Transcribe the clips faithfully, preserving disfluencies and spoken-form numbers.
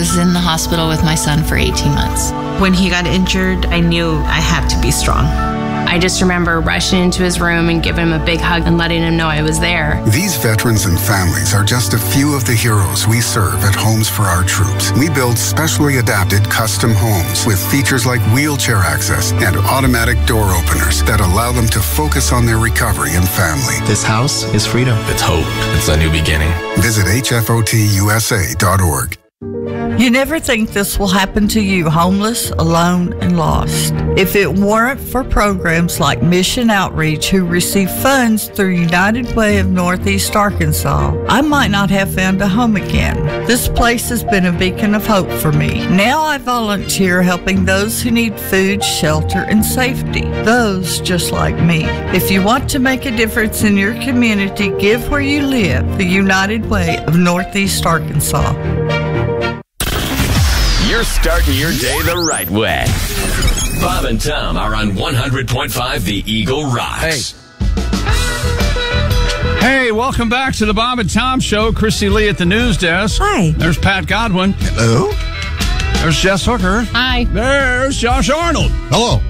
was in the hospital with my son for eighteen months. When he got injured, I knew I had to be strong. I just remember rushing into his room and giving him a big hug and letting him know I was there. These veterans and families are just a few of the heroes we serve at Homes for Our Troops. We build specially adapted custom homes with features like wheelchair access and automatic door openers that allow them to focus on their recovery and family. This house is freedom. It's hope. It's a new beginning. Visit H F O T U S A dot org. You never think this will happen to you, homeless, alone, and lost. If it weren't for programs like Mission Outreach, who receive funds through United Way of Northeast Arkansas, I might not have found a home again. This place has been a beacon of hope for me. Now I volunteer helping those who need food, shelter, and safety. Those just like me. If you want to make a difference in your community, give where you live. The United Way of Northeast Arkansas. You're starting your day the right way. Bob and Tom are on one hundred point five The Eagle Rocks. Hey. Hey, welcome back to the Bob and Tom Show. Christy Lee at the news desk. Hi. There's Pat Godwin. Hello. There's Jess Hooker. Hi. There's Josh Arnold. Hello.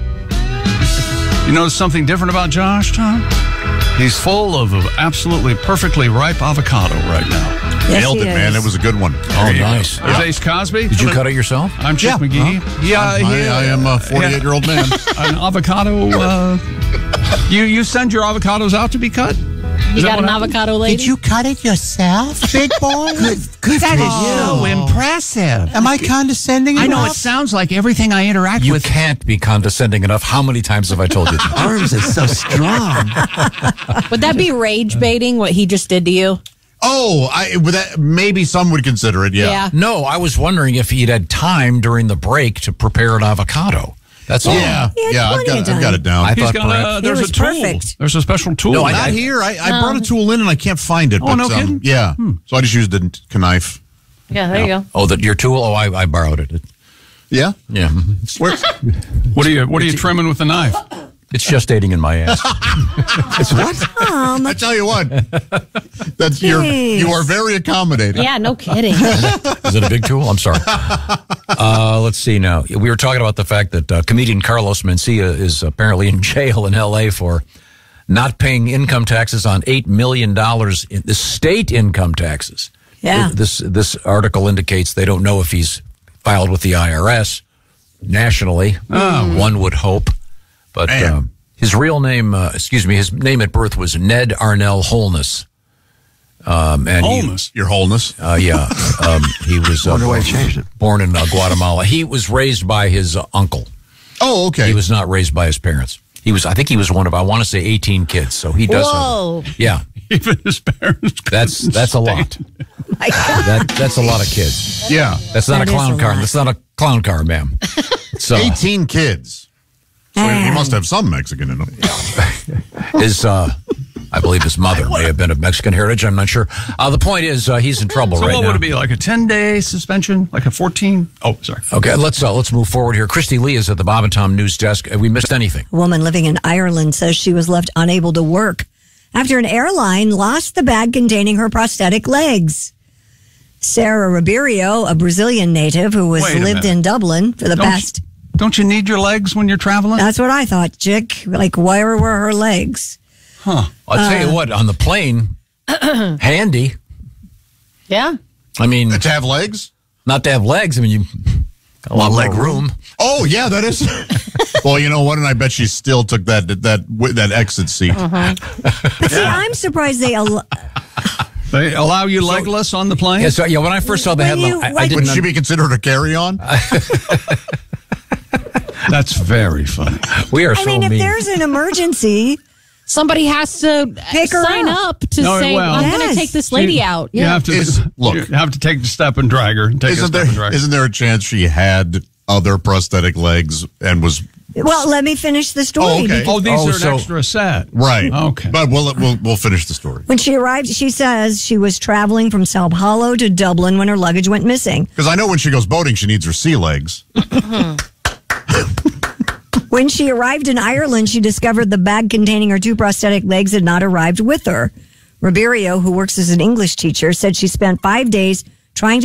You notice something different about Josh, Tom? He's full of absolutely perfectly ripe avocado right now. Yes, Nailed it, man. It was a good one. Oh, nice. There's Ace Cosby. Did you cut it yourself? I'm Chick Yeah. McGee. Huh? Yeah, I, he, I am a forty-eight-year-old man. An avocado. Uh, you you send your avocados out to be cut? You got an avocado lady? Did you cut it yourself, big boy? Good, good That for is you. so impressive. Am I condescending I know enough? it sounds like everything I interact You with. can't be condescending enough. How many times have I told you that? Arms are so strong. Would that be rage baiting, what he just did to you? Oh, I, with that, maybe some would consider it, yeah. Yeah. No, I was wondering if he'd had time during the break to prepare an avocado. That's all. Yeah, He had yeah, I've plenty got, of it, time. I've got it down. I He's thought got a, perhaps. there's It a was tool. perfect. There's a special tool. No, I- Not here. I, I brought a tool in and I can't find it. Oh, but, no um, kidding? Yeah. So I just used a knife. Yeah, there you go. Oh, that your tool? Oh, I, I borrowed it. Yeah? Yeah. Where? What are you What are you trimming with the knife? It's just aiding in my ass. It's what? Oh, I tell you what. That's you're, you are very accommodating. Yeah, no kidding. Is it a big tool? I'm sorry. Uh, let's see now. We were talking about the fact that uh, comedian Carlos Mencia is apparently in jail in L A for not paying income taxes on eight million dollars in the state income taxes. Yeah. This, this article indicates they don't know if he's filed with the I R S nationally. Oh. One would hope. But Man. um, his real name, uh, excuse me, his name at birth was Ned Arnell Holness. Um, and he- Wholeness. Your wholeness. uh, yeah, um, he was uh, Wonder why born, he changed it. born in uh, Guatemala. He was raised by his uh, uncle. Oh, okay. He was not raised by his parents. He was, I think, he was one of, I want to say, eighteen kids. So he does. Whoa. Have, yeah, Even his parents. that's that's a lot. My God. That that's a lot of kids. yeah. That's not That a is clown a car. lot. That's not a clown car, ma'am. So eighteen kids. So he must have some Mexican in him. his, uh, I believe his mother may have been of Mexican heritage. I'm not sure. Uh, the point is, uh, he's in trouble So right what now. would it be, like a ten-day suspension? Like a fourteen? Oh, sorry. Okay, let's uh, let's move forward here. Christy Lee is at the Bob and Tom news desk. Have we missed anything? A woman living in Ireland says she was left unable to work after an airline lost the bag containing her prosthetic legs. Sarah Ribeiro, a Brazilian native who has Wait a lived minute. in Dublin for the Don't past... you, don't you need your legs when you're traveling? That's what I thought, Chick. Like, where were her legs? Huh. I'll tell Uh. you what, on the plane, handy. Yeah. I mean, To have legs? not to have legs. I mean, you got a lot of leg room. Oh, yeah, that is. Well, you know what? And I bet she still took that that that, that exit seat. But see, I'm surprised they... Al- They allow you legless on the plane? Yeah, so yeah, when I first saw the When headline, you- I, I like- didn't. Would she be considered a carry-on? That's very funny. we are I so mean, if mean. there's an emergency... Somebody has to Pick her sign up. up to No, say, well- I'm going Yes. to take this lady out. You Yeah. have to Is- look. you have to take the step and drag her. Take a Isn't step there, and drag her. isn't there a chance she had other prosthetic legs and was Well, let me finish the story. Oh, okay. because Oh, these Oh, are so- an extra set. right? Okay. But we'll we'll we'll finish the story When she arrived, she says she was traveling from Sao Paulo to Dublin when her luggage went missing. because I know when she goes boating, she needs her sea legs. When she arrived in Ireland, she discovered the bag containing her two prosthetic legs had not arrived with her. Ribeiro, who works as an English teacher, said she spent five days trying to